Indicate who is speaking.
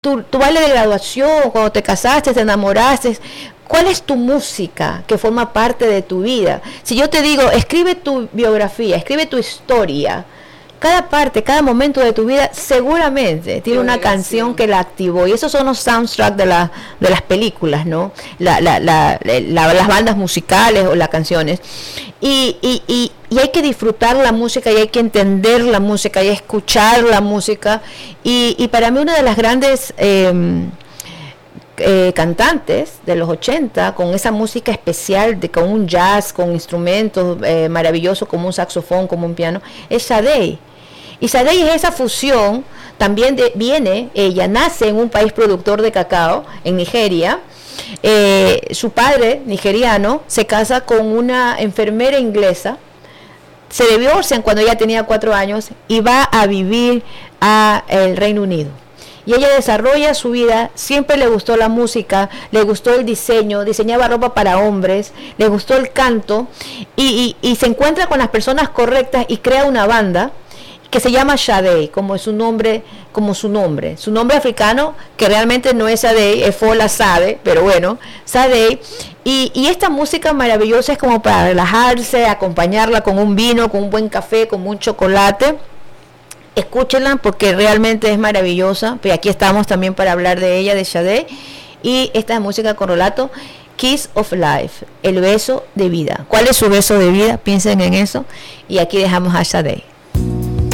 Speaker 1: tu baile de graduación, cuando te casaste, te enamoraste. ¿Cuál es tu música que forma parte de tu vida? Si yo te digo, escribe tu biografía, escribe tu historia, cada parte, cada momento de tu vida seguramente tiene una canción que la activó. Y esos son los soundtracks de las películas, ¿no? Las bandas musicales o las canciones. Y hay que disfrutar la música, y hay que entender la música, y escuchar la música. Y para mí una de las grandes cantantes de los 80, con esa música especial, con un jazz, con instrumentos maravillosos, como un saxofón, como un piano, es Sade. Y Sade es esa fusión, también ella nace en un país productor de cacao, en Nigeria. Su padre, nigeriano, se casa con una enfermera inglesa, se divorcian cuando ella tenía 4 años y va a vivir al Reino Unido. Y ella desarrolla su vida, siempre le gustó la música, le gustó el diseño, diseñaba ropa para hombres, le gustó el canto, y se encuentra con las personas correctas y crea una banda que se llama Sade, como su nombre africano, que realmente no es Sade, es Fola Sade, pero bueno, Sade. Y esta música maravillosa es como para relajarse, acompañarla con un vino, con un buen café, con un chocolate. Escúchenla porque realmente es maravillosa. Pues aquí estamos también para hablar de ella, de Sade. Y esta música con relato, Kiss of Life, el beso de vida. ¿Cuál es su beso de vida? Piensen en eso. Y aquí dejamos a Sade.